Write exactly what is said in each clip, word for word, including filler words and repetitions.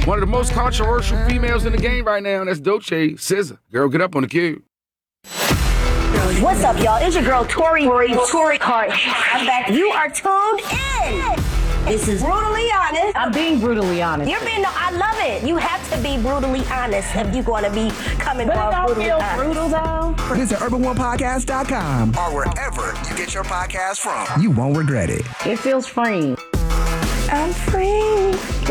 One of the most controversial females in the game right now, and that's Dolce S Z A. Girl, get up on the cube. What's up, y'all? It's your girl, Tori Tori Tori Cart. I'm back. You are tuned in. This is Brutally Honest. I'm being brutally honest. You're being, no, I love it. You have to be brutally honest if you're going to be coming But off it don't brutally feel honest. brutal, though. Visit urban one podcast dot com or wherever you get your podcast from. You won't regret it. It feels free. I'm free.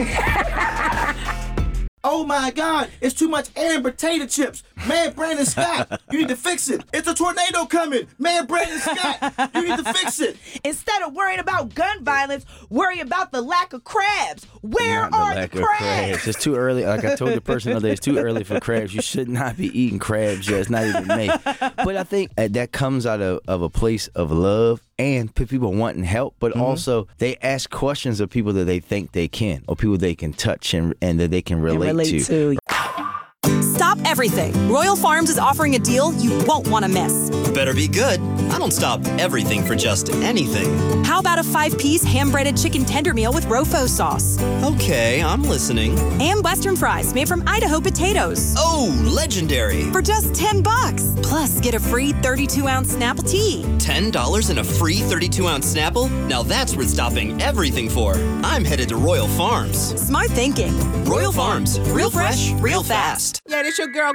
Oh my God, it's too much air in potato chips. Man, Brandon Scott, you need to fix it. It's a tornado coming. Man, Brandon Scott, you need to fix it. Instead of worrying about gun violence, worry about the lack of crabs. Where Not the are lack the of crabs? crabs. It's too early. Like I told the person the other day, it's too early for crabs. You should not be eating crabs yet. It's not even May. But I think uh, that comes out of, of a place of love and p- people wanting help, but mm-hmm. also they ask questions of people that they think they can, or people they can touch and, and that they can relate, relate to. to. Stop everything. Royal Farms is offering a deal you won't want to miss. Better be good. I don't stop everything for just anything. How about a five-piece hand-breaded chicken tender meal with Rofo sauce? Okay, I'm listening. And Western fries made from Idaho potatoes. Oh, legendary. For just ten bucks. Plus, get a free thirty-two ounce Snapple tea. ten dollars and a free thirty-two ounce Snapple? Now that's worth stopping everything for. I'm headed to Royal Farms. Smart thinking. Royal Farms. Real fresh, real fast. Yeah, this your girl